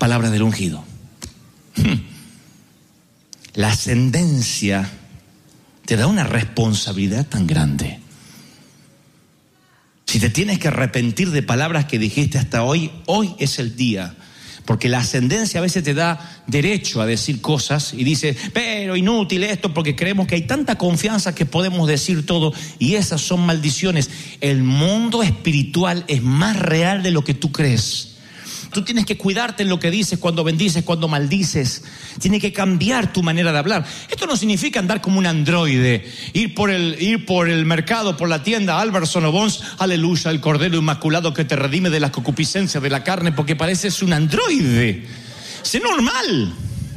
palabra del ungido. La ascendencia te da una responsabilidad tan grande. Si te tienes que arrepentir de palabras que dijiste hasta hoy, hoy es el día. Porque la ascendencia a veces te da derecho a decir cosas y dice, pero inútil esto, porque creemos que hay tanta confianza que podemos decir todo, y esas son maldiciones. El mundo espiritual es más real de lo que tú crees. Tú tienes que cuidarte en lo que dices, cuando bendices, cuando maldices. Tienes que cambiar tu manera de hablar. Esto no significa andar como un androide, ir por el mercado, por la tienda, Alberson o Bonds, aleluya, el Cordero Inmaculado que te redime de las concupiscencias de la carne, porque pareces un androide. Sé normal.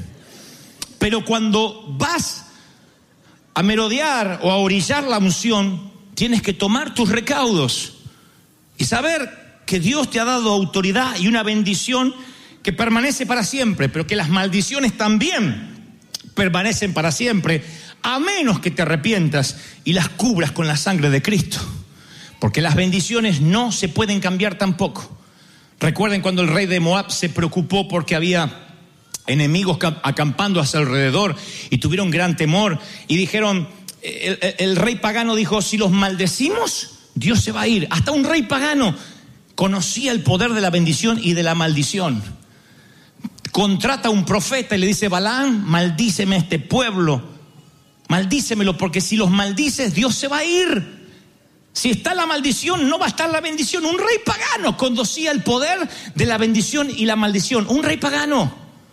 Pero cuando vas a merodear o a orillar la unción, tienes que tomar tus recaudos y saber que Dios te ha dado autoridad y una bendición que permanece para siempre, pero que las maldiciones también permanecen para siempre, a menos que te arrepientas y las cubras con la sangre de Cristo. Porque las bendiciones no se pueden cambiar tampoco. Recuerden cuando el rey de Moab se preocupó porque había enemigos acampando a su alrededor y tuvieron gran temor y dijeron, el rey pagano dijo, si los maldecimos, Dios se va a ir. Hasta un rey pagano conocía el poder de la bendición y de la maldición. Contrata a un profeta y le dice, Balaam, maldíceme a este pueblo, maldícemelo, porque si los maldices, Dios se va a ir. Si está la maldición, no va a estar la bendición. Un rey pagano conocía el poder de la bendición y la maldición. Un rey pagano.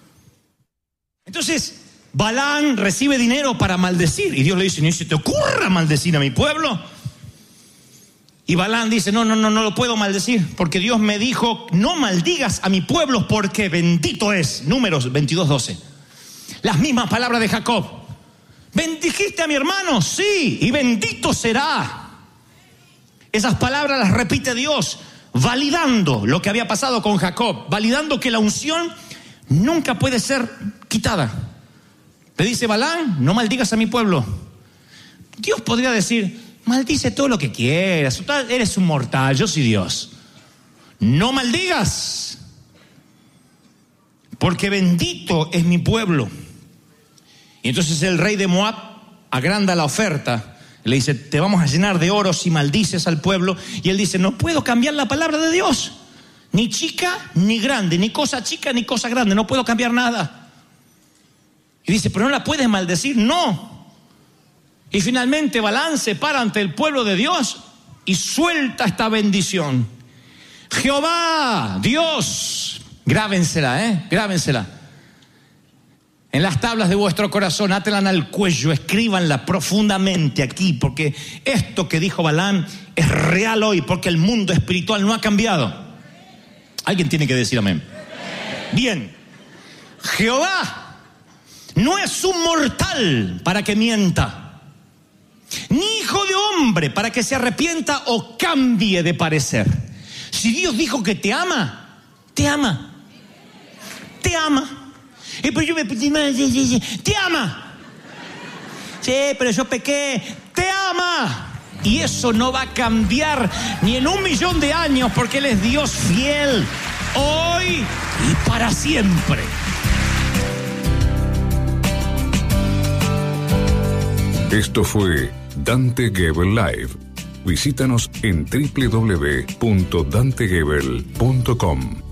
Entonces, Balaam recibe dinero para maldecir. Y Dios le dice, ni se te ocurra maldecir a mi pueblo. Y Balaam dice, no lo puedo maldecir, porque Dios me dijo, no maldigas a mi pueblo, porque bendito es. Números 22:12. Las mismas palabras de Jacob. ¿Bendijiste a mi hermano? Sí, y bendito será. Esas palabras las repite Dios, validando lo que había pasado con Jacob, validando que la unción nunca puede ser quitada. Le dice Balaam, no maldigas a mi pueblo. Dios podría decir, maldice todo lo que quieras, total, eres un mortal, yo soy Dios. No maldigas, porque bendito es mi pueblo. Y entonces el rey de Moab agranda la oferta, le dice, te vamos a llenar de oro si maldices al pueblo. Y él dice, no puedo cambiar la palabra de Dios, ni chica ni grande, ni cosa chica ni cosa grande, no puedo cambiar nada. Y dice, pero no la puedes maldecir, no. Y finalmente Balaam se para ante el pueblo de Dios y suelta esta bendición. Jehová, Dios, grábensela, grábensela. En las tablas de vuestro corazón, átenla al cuello, escríbanla profundamente aquí, porque esto que dijo Balaam es real hoy, porque el mundo espiritual no ha cambiado. Alguien tiene que decir amén. Bien, Jehová no es un mortal para que mienta, ni hijo de hombre para que se arrepienta o cambie de parecer. Si Dios dijo que te ama, te ama. Te ama. Pero yo me te ama. Sí, pero yo pequé. Te ama. Y eso no va a cambiar ni en 1.000.000 de años, porque Él es Dios fiel, hoy y para siempre. Esto fue Dante Gebel Live. Visítanos en www.dantegebel.com.